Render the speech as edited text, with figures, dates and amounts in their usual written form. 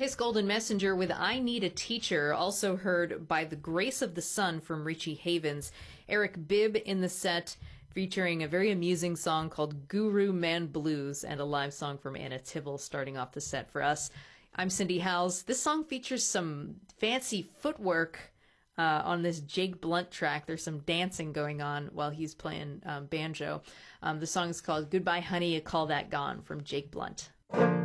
His Golden Messenger with I Need a Teacher, also heard by The Grace of the Sun from Richie Havens. Eric Bibb in the set, featuring a very amusing song called Guru Man Blues and a live song from Anna Tibble starting off the set for us. I'm Cindy Howells. This song features some fancy footwork on this Jake Blunt track. There's some dancing going on while he's playing banjo. The song is called Goodbye Honey, I Call That Gone from Jake Blunt.